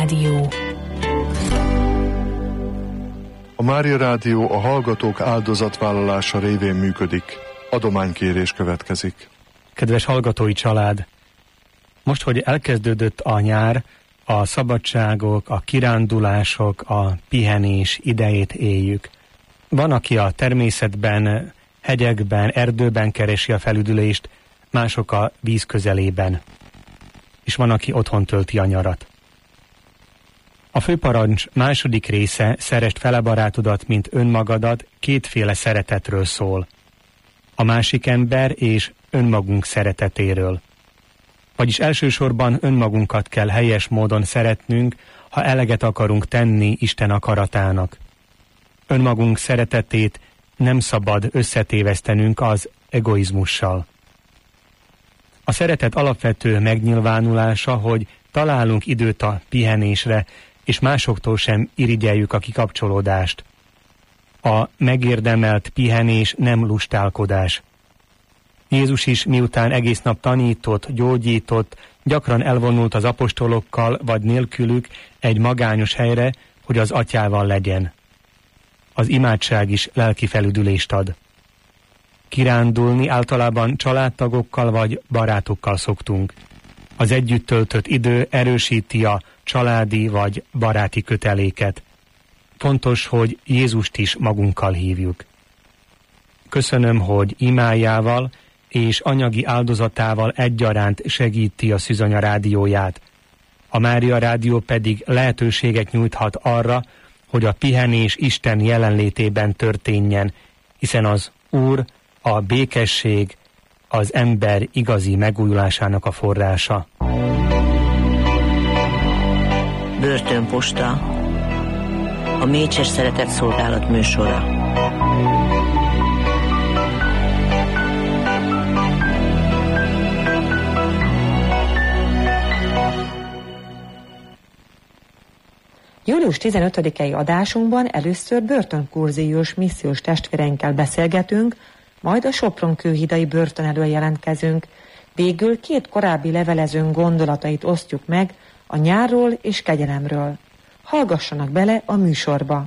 Rádió. A Mária Rádió a hallgatók áldozatvállalása révén működik. Adománykérés következik. Kedves hallgatói család! Most, hogy elkezdődött a nyár, a szabadságok, a kirándulások, a pihenés idejét éljük. Van, aki a természetben, hegyekben, erdőben keresi a felüdülést, mások a víz közelében. És van, aki otthon tölti a nyarat. A főparancs második része, szeresd fele barátodat, mint önmagadat, kétféle szeretetről szól. A másik ember és önmagunk szeretetéről. Vagyis elsősorban önmagunkat kell helyes módon szeretnünk, ha eleget akarunk tenni Isten akaratának. Önmagunk szeretetét nem szabad összetévesztenünk az egoizmussal. A szeretet alapvető megnyilvánulása, hogy találunk időt a pihenésre, és másoktól sem irigyeljük a kikapcsolódást. A megérdemelt pihenés nem lustálkodás. Jézus is, miután egész nap tanított, gyógyított, gyakran elvonult az apostolokkal vagy nélkülük egy magányos helyre, hogy az atyával legyen. Az imádság is lelki felüdülést ad. Kirándulni általában családtagokkal vagy barátokkal szoktunk. Az együtt töltött idő erősíti a családi vagy baráti köteléket. Fontos, hogy Jézust is magunkkal hívjuk. Köszönöm, hogy imájával és anyagi áldozatával egyaránt segíti a Szűzanya rádióját. A Mária Rádió pedig lehetőséget nyújthat arra, hogy a pihenés Isten jelenlétében történjen, hiszen az Úr, a békesség, az ember igazi megújulásának a forrása. Börtönposta, a Mécses Szeretett Szolgálat műsora. Július 15-i adásunkban először börtönkurziós missziós testvéreinkkel beszélgetünk, majd a Sopron kőhidai börtön elől jelentkezünk. Végül két korábbi levelezőnk gondolatait osztjuk meg a nyárról és kegyelemről. Hallgassanak bele a műsorba!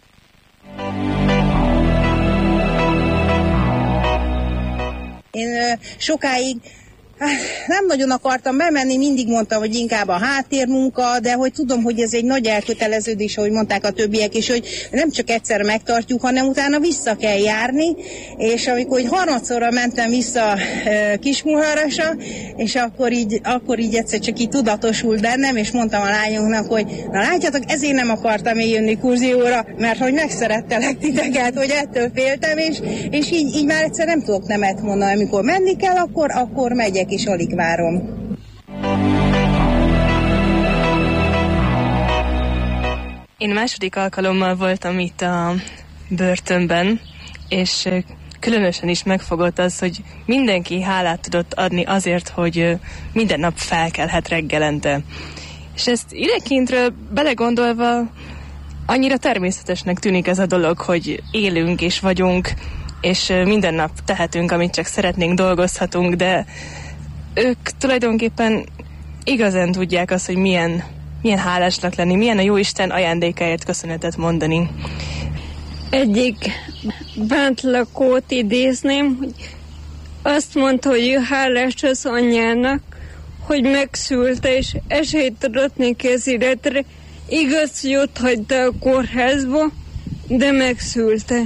Én sokáig nem nagyon akartam bemenni, mindig mondtam, hogy inkább a háttérmunka, de hogy tudom, hogy ez egy nagy elköteleződés, ahogy mondták a többiek is, hogy nem csak egyszer megtartjuk, hanem utána vissza kell járni, és amikor harmadszorra mentem vissza Kiskunhalásra, és akkor így egyszer csak így tudatosult bennem, és mondtam a lányoknak, hogy na látjátok, ezért nem akartam én jönni kurzióra, mert hogy megszerettelek titeket, hogy ettől féltem, és így már egyszer nem tudok nemet mondani, amikor menni kell, akkor megyek, és alig várom. Én második alkalommal voltam itt a börtönben, és különösen is megfogott az, hogy mindenki hálát tudott adni azért, hogy minden nap felkelhet reggelente. És ezt idekintről belegondolva annyira természetesnek tűnik ez a dolog, hogy élünk és vagyunk, és minden nap tehetünk, amit csak szeretnénk, dolgozhatunk, de ők tulajdonképpen igazán tudják azt, hogy milyen hálásnak lenni, milyen a Jóisten ajándékáért köszönetet mondani. Egyik bentlakót idézném, hogy azt mondta, hogy ő hálás az anyjának, hogy megszülte és esélyt adott neki az életre. Igaz, hogy ott hagyta a kórházba, de megszülte.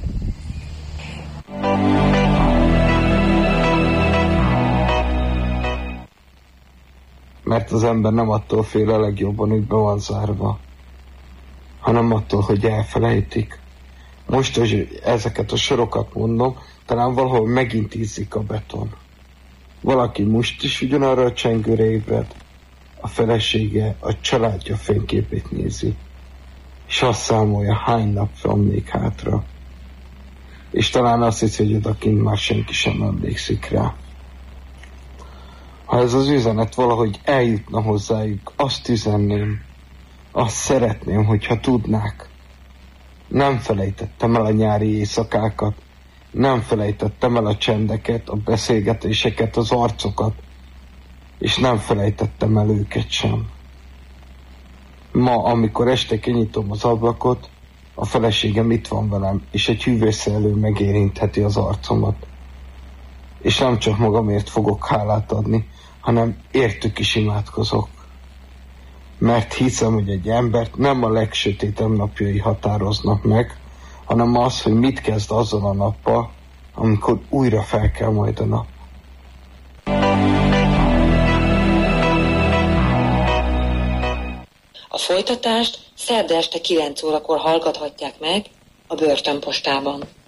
Mert az ember nem attól fél a legjobban, hogy be van zárva, hanem attól, hogy elfelejtik. Most, hogy ezeket a sorokat mondom, talán valahol megint ízzik a beton. Valaki most is ugyanarra a csengőre ébred, a felesége, a családja fényképét nézi, és azt számolja, hány nap van még hátra. És talán azt hiszi, hogy odakint már senki sem emlékszik rá. Ha ez az üzenet valahogy eljutna hozzájuk, azt üzenném, azt szeretném, hogyha tudnák. Nem felejtettem el a nyári éjszakákat, nem felejtettem el a csendeket, a beszélgetéseket, az arcokat, és nem felejtettem el őket sem. Ma, amikor este kinyitom az ablakot, a feleségem itt van velem, és egy hűvösszellő megérintheti az arcomat. És nem csak magamért fogok hálát adni, hanem értük is imádkozok. Mert hiszem, hogy egy embert nem a legsötétebb napjai határoznak meg, hanem az, hogy mit kezd azzal a nappal, amikor újra fel kell majd a nap. A folytatást szerda este 9 órakor hallgathatják meg a Börtönpostában.